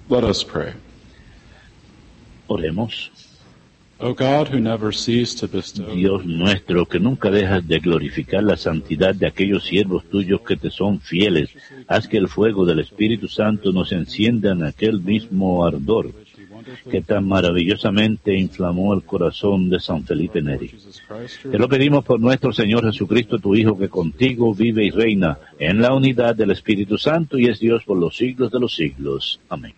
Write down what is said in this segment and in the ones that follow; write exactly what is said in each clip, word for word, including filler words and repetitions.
Let us pray. Oremos. O God, who never cease to bestow Dios nuestro, que nunca dejas de glorificar la santidad de aquellos siervos tuyos que te son fieles, haz que el fuego del Espíritu Santo nos encienda en aquel mismo ardor que tan maravillosamente inflamó el corazón de San Felipe Neri. Te lo pedimos por nuestro Señor Jesucristo, tu Hijo, que contigo vive y reina en la unidad del Espíritu Santo y es Dios por los siglos de los siglos. Amén.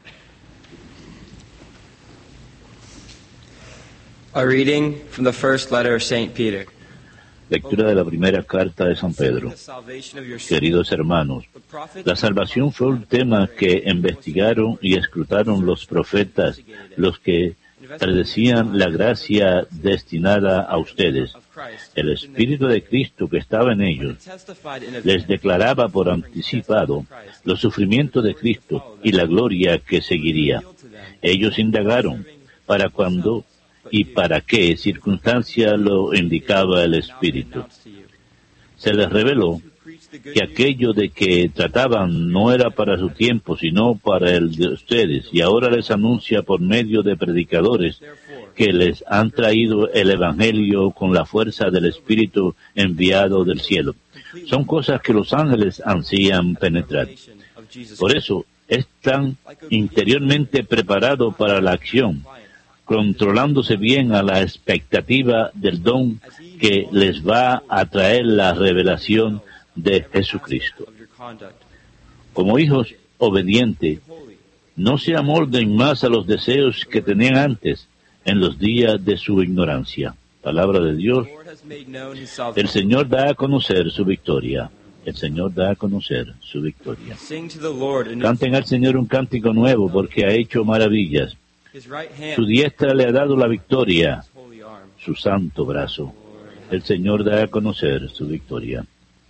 A reading from the first letter of Saint Peter. Lectura de la primera carta de San Pedro. Queridos hermanos, la salvación fue un tema que investigaron y escrutaron los profetas, los que predecían la gracia destinada a ustedes. El Espíritu de Cristo que estaba en ellos les declaraba por anticipado los sufrimientos de Cristo y la gloria que seguiría. Ellos indagaron para cuándo y para qué circunstancia lo indicaba el Espíritu. Se les reveló que aquello de que trataban no era para su tiempo, sino para el de ustedes, y ahora les anuncia por medio de predicadores que les han traído el Evangelio con la fuerza del Espíritu enviado del cielo. Son cosas que los ángeles ansían penetrar. Por eso, están interiormente preparados para la acción, controlándose bien a la expectativa del don que les va a traer la revelación de Jesucristo. Como hijos obedientes, no se amolden más a los deseos que tenían antes, en los días de su ignorancia. Palabra de Dios. El Señor da a conocer su victoria. El Señor da a conocer su victoria. Canten al Señor un cántico nuevo, porque ha hecho maravillas. Su diestra le ha dado la victoria, su santo brazo. El Señor da a conocer su victoria.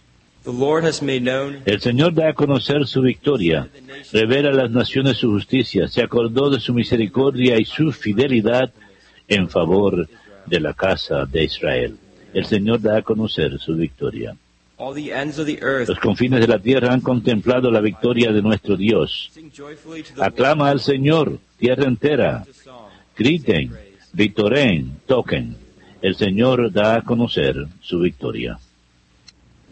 El Señor da a conocer su victoria. Revela a las naciones su justicia. Se acordó de su misericordia y su fidelidad en favor de la casa de Israel. El Señor da a conocer su victoria. Los confines de la tierra han contemplado la victoria de nuestro Dios. Aclama al Señor, tierra entera. Griten, victoreen, toquen. El Señor da a conocer su victoria.